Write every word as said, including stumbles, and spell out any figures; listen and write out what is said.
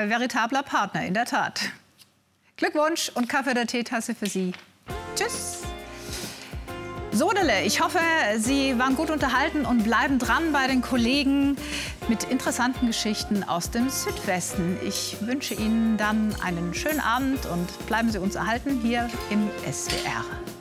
veritabler Partner, in der Tat. Glückwunsch und Kaffee oder Teetasse für Sie. Tschüss. Sodele, ich hoffe, Sie waren gut unterhalten und bleiben dran bei den Kollegen mit interessanten Geschichten aus dem Südwesten. Ich wünsche Ihnen dann einen schönen Abend und bleiben Sie uns erhalten hier im S W R.